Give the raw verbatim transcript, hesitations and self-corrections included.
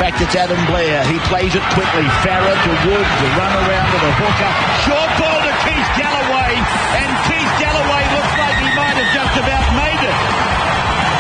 fact, it's Adam Blair. He plays it quickly. Farah to Wood, the run around to the hooker. Short ball.